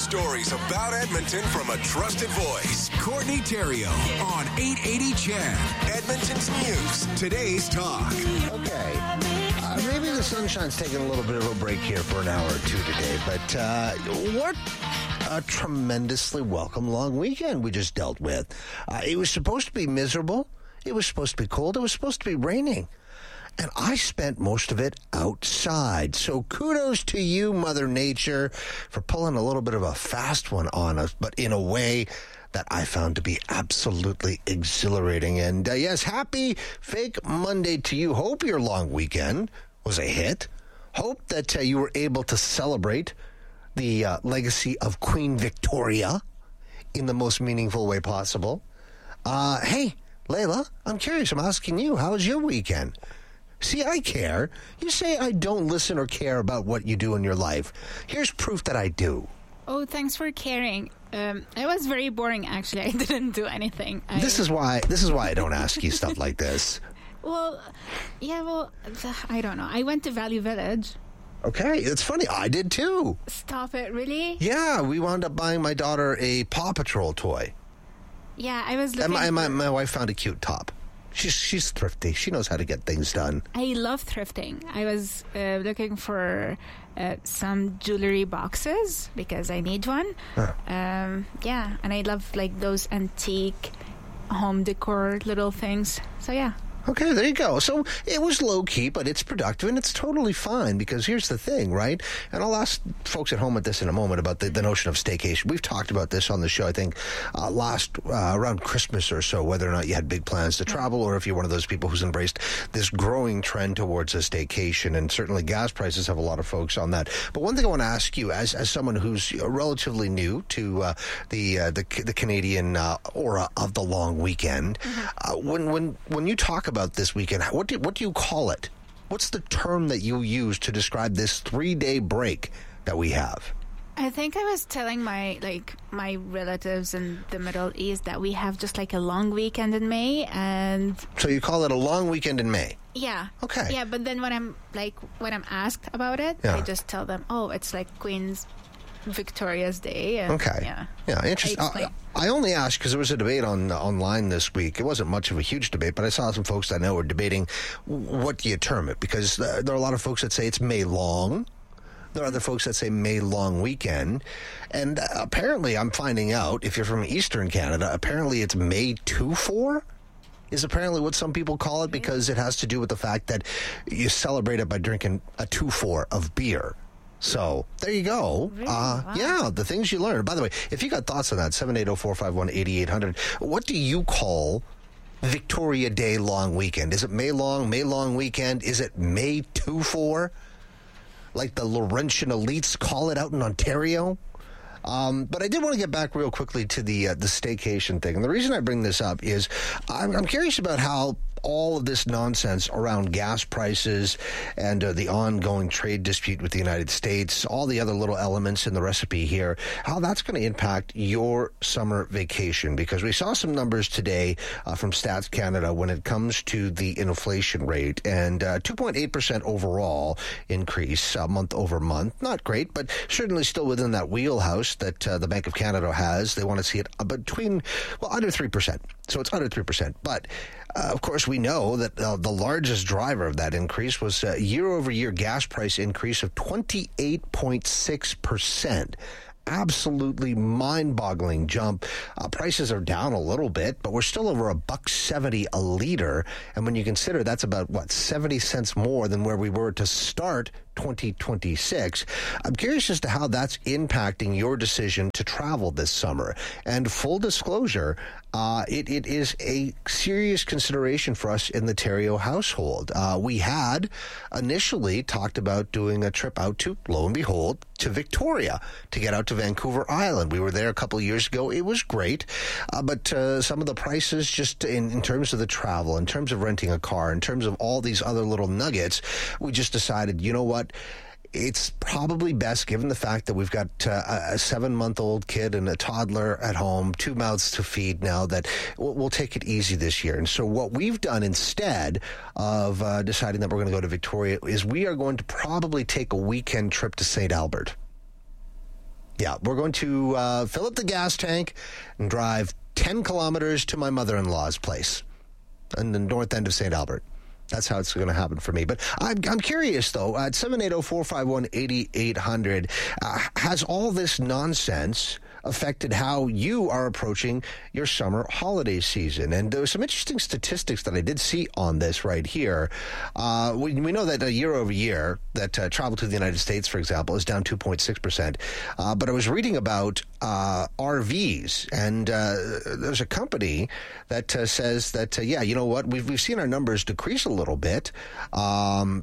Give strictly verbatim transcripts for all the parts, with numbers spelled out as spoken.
stories about Edmonton from a trusted voice. Courtney Theriault on eight eighty C H E D. Edmonton's News. Today's talk. Okay. Uh, maybe the sunshine's taking a little bit of a break here for an hour or two today, but uh, what a tremendously welcome long weekend we just dealt with. Uh, it was supposed to be miserable. It was supposed to be cold. It was supposed to be raining. And I spent most of it outside. So kudos to you, Mother Nature, for pulling a little bit of a fast one on us, but in a way that I found to be absolutely exhilarating. And uh, yes, happy fake Monday to you. Hope your long weekend was a hit. Hope that uh, you were able to celebrate the uh, legacy of Queen Victoria in the most meaningful way possible. Uh, hey, Layla, I'm curious. I'm asking you, how was your weekend? See, I care. You say I don't listen or care about what you do in your life. Here's proof that I do. Oh, thanks for caring. Um, it was very boring, actually. I didn't do anything. I... This is why. This is why I don't ask you stuff like this. Well, yeah. Well, I don't know. I went to Value Village. Okay, it's funny. I did too. Stop it! Really? Yeah, we wound up buying my daughter a Paw Patrol toy. Yeah, I was looking. And my, for... my my wife found a cute top. She's she's thrifty. She knows how to get things done. I love thrifting. I was uh, looking for uh, some jewelry boxes because I need one. Huh. Um, yeah, and I love like those antique home decor little things. So yeah. Okay, there you go. So it was low-key, but it's productive, and it's totally fine, because here's the thing, right? And I'll ask folks at home at this in a moment about the, the notion of staycation. We've talked about this on the show, I think, uh, last uh, around Christmas or so, whether or not you had big plans to travel, or if you're one of those people who's embraced this growing trend towards a staycation, and certainly gas prices have a lot of folks on that. But one thing I want to ask you, as as someone who's relatively new to uh, the, uh, the the Canadian uh, aura of the long weekend, mm-hmm. uh, when when when you talk about about this weekend, what do what do you call it? What's the term that you use to describe this three-day break that we have? I think I was telling my like my relatives in the Middle East that we have just like a long weekend in May, and so you call it a long weekend in May. Yeah. Okay. Yeah, but then when I'm like when I'm asked about it, yeah. I just tell them, oh, it's like Queen's Victoria's Day. And, okay. Yeah. Yeah. Interesting. I, I only asked because there was a debate on uh, online this week. It wasn't much of a huge debate, but I saw some folks I know were debating what do you term it, because uh, there are a lot of folks that say it's May long. There are other folks that say May long weekend. And uh, apparently I'm finding out, if you're from Eastern Canada, apparently it's May two four is apparently what some people call it, because it has to do with the fact that you celebrate it by drinking a two four of beer. So, there you go. Really? Uh, wow. Yeah, the things you learn. By the way, if you got thoughts on that, seven eight zero, four five one, eight eight hundred. What do you call Victoria Day long weekend? Is it May long, May long weekend? Is it May two four? Like the Laurentian elites call it out in Ontario? Um, but I did want to get back real quickly to the uh, the staycation thing. And the reason I bring this up is I'm, I'm curious about how all of this nonsense around gas prices and uh, the ongoing trade dispute with the United States, all the other little elements in the recipe here, how that's going to impact your summer vacation. Because we saw some numbers today uh, from Stats Canada when it comes to the inflation rate, and uh, two point eight percent overall increase uh, month over month. Not great, but certainly still within that wheelhouse that uh, the Bank of Canada has. They want to see it between, well, under three percent. So it's under three percent. But, uh, of course, we know that uh, the largest driver of that increase was a year-over-year gas price increase of twenty-eight point six percent. Absolutely mind-boggling jump. Uh, prices are down a little bit, but we're still over a buck seventy a liter. And when you consider that's about, what, seventy cents more than where we were to start twenty twenty-six. I'm curious as to how that's impacting your decision to travel this summer. And full disclosure, uh, it, it is a serious consideration for us in the Theriault household. Uh, we had initially talked about doing a trip out to, lo and behold, to Victoria, to get out to Vancouver Island. We were there a couple of years ago. It was great, uh, but uh, some of the prices just in, in terms of the travel, in terms of renting a car, in terms of all these other little nuggets, we just decided, you know what? It's probably best, given the fact that we've got uh, a seven-month-old kid and a toddler at home, two mouths to feed now, that we'll, we'll take it easy this year. And so what we've done instead of uh, deciding that we're going to go to Victoria is we are going to probably take a weekend trip to Saint Albert. Yeah, we're going to uh, fill up the gas tank and drive ten kilometers to my mother-in-law's place in the north end of Saint Albert. That's how it's going to happen for me. But I'm, I'm curious, though, at seven eight zero, four five one, eight eight hundred, uh, has all this nonsense affected how you are approaching your summer holiday season? And there were some interesting statistics that I did see on this right here. Uh, we, we know that uh, year over year, that uh, travel to the United States, for example, is down two point six percent. Uh, but I was reading about uh, R Vs, and uh, there's a company that uh, says that, uh, yeah, you know what, we've, we've seen our numbers decrease a little bit, um,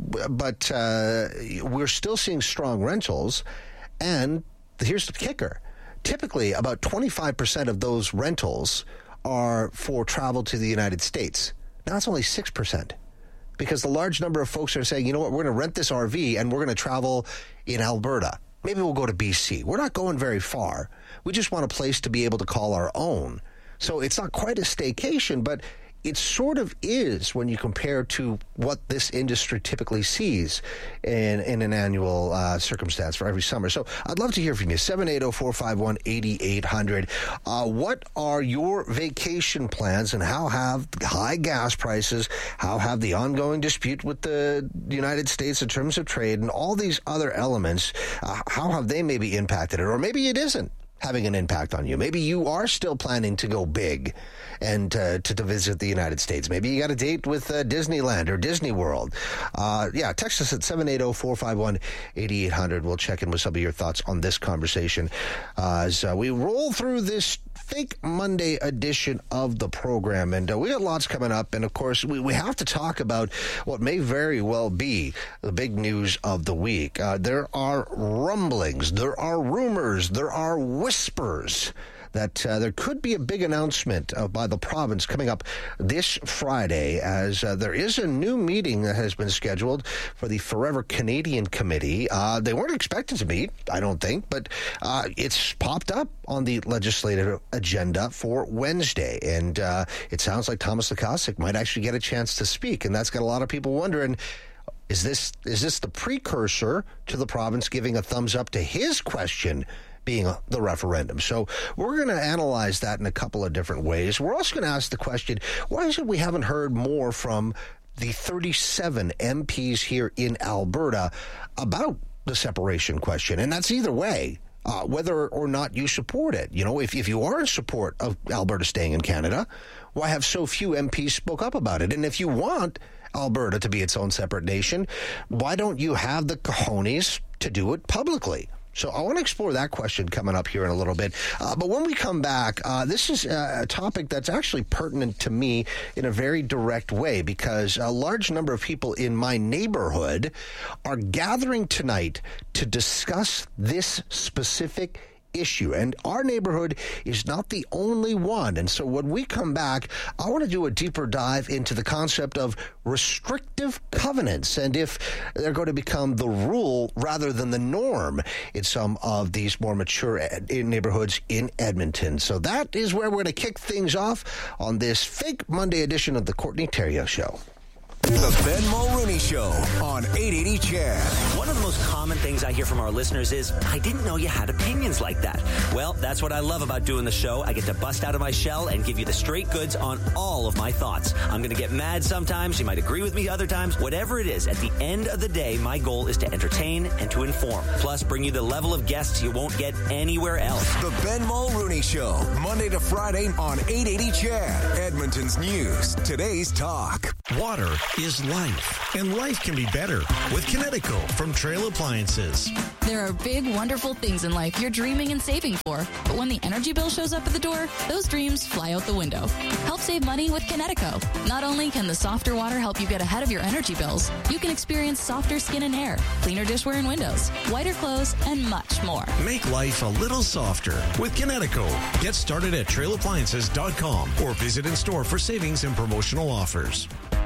but uh, we're still seeing strong rentals. And here's the kicker. Typically, about twenty-five percent of those rentals are for travel to the United States. Now, that's only six percent because the large number of folks are saying, you know what, we're going to rent this R V and we're going to travel in Alberta. Maybe we'll go to B C. We're not going very far. We just want a place to be able to call our own. So it's not quite a staycation, but it sort of is when you compare to what this industry typically sees in, in an annual uh, circumstance for every summer. So I'd love to hear from you. seven eight zero, four five one, eight eight hundred. Uh, what are your vacation plans, and how have high gas prices, how have the ongoing dispute with the United States in terms of trade and all these other elements, uh, how have they maybe impacted it? Or maybe it isn't having an impact on you. Maybe you are still planning to go big and uh, to, to visit the United States. Maybe you got a date with uh, Disneyland or Disney World. Uh, yeah, text us at seven eight zero, four five one, eight eight hundred. We'll check in with some of your thoughts on this conversation uh, as uh, we roll through this Fake Monday edition of the program. And uh, we got lots coming up. And, of course, we, we have to talk about what may very well be the big news of the week. Uh, there are rumblings, there are rumors, there are whispers that uh, there could be a big announcement uh, by the province coming up this Friday, as uh, there is a new meeting that has been scheduled for the Forever Canadian Committee. Uh, they weren't expected to meet, I don't think, but uh, it's popped up on the legislative agenda for Wednesday. And uh, it sounds like Thomas Lukaszuk might actually get a chance to speak, and that's got a lot of people wondering, is this is this the precursor to the province giving a thumbs up to his question being the referendum? So we're going to analyze that in a couple of different ways. We're also going to ask the question, why is it we haven't heard more from the thirty-seven M Ps here in Alberta about the separation question? And that's either way, uh, whether or not you support it. You know, if, if you are in support of Alberta staying in Canada, why have so few M Ps spoke up about it? And if you want Alberta to be its own separate nation, why don't you have the cojones to do it publicly? So I want to explore that question coming up here in a little bit. Uh, but when we come back, uh, this is a topic that's actually pertinent to me in a very direct way, because a large number of people in my neighborhood are gathering tonight to discuss this specific issue. And our neighborhood is not the only one. And so when we come back, I want to do a deeper dive into the concept of restrictive covenants and if they're going to become the rule rather than the norm in some of these more mature neighborhoods in Edmonton. So that is where we're going to kick things off on this Fake Monday edition of the Courtney Theriault Show. The Ben Mulrooney Show on eight eighty C H E D. One of the most common things I hear from our listeners is, I didn't know you had opinions like that. Well, that's what I love about doing the show. I get to bust out of my shell and give you the straight goods on all of my thoughts. I'm going to get mad sometimes. You might agree with me other times. Whatever it is, at the end of the day, my goal is to entertain and to inform. Plus, bring you the level of guests you won't get anywhere else. The Ben Mulrooney Show, Monday to Friday on eight eighty C H E D. Edmonton's news, today's talk. Water is life, and life can be better with Kinetico from Trail Appliances. There are big, wonderful things in life you're dreaming and saving for, but when the energy bill shows up at the door, those dreams fly out the window. Help save money with Kinetico. Not only can the softer water help you get ahead of your energy bills, you can experience softer skin and hair, cleaner dishware and windows, whiter clothes, and much more. Make life a little softer with Kinetico. Get started at trail appliances dot com or visit in store for savings and promotional offers.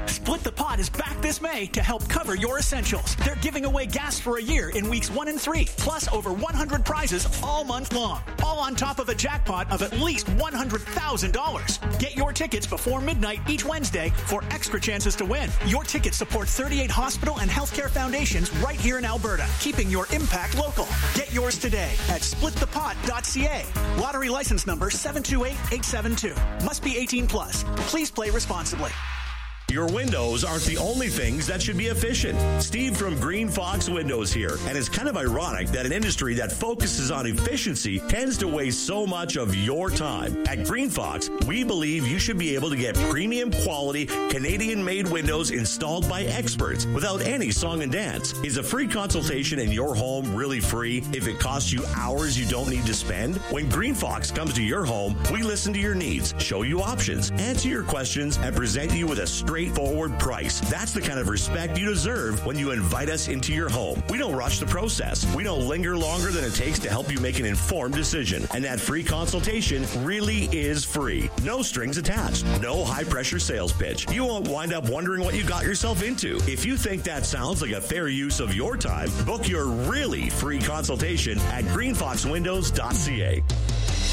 Split the Pot is back this May to help cover your essentials. They're giving away gas for a year in weeks one and three, plus over one hundred prizes all month long. All on top of a jackpot of at least one hundred thousand dollars. Get your tickets before midnight each Wednesday for extra chances to win. Your tickets support thirty-eight hospital and healthcare foundations right here in Alberta, keeping your impact local. Get yours today at split the pot dot c a. Lottery license number seven two eight eight seven two. Must be eighteen plus. Please play responsibly. Your windows aren't the only things that should be efficient. Steve from Green Fox Windows here, and it's kind of ironic that an industry that focuses on efficiency tends to waste so much of your time. At Green Fox, we believe you should be able to get premium quality Canadian-made windows installed by experts without any song and dance. Is a free consultation in your home really free if it costs you hours you don't need to spend? When Green Fox comes to your home, we listen to your needs, show you options, answer your questions, and present you with a straightforward price. That's the kind of respect you deserve when you invite us into your home. We don't rush the process. We don't linger longer than it takes to help you make an informed decision. And that free consultation really is free. No strings attached. No high-pressure sales pitch. You won't wind up wondering what you got yourself into. If you think that sounds like a fair use of your time, book your really free consultation at green fox windows dot c a.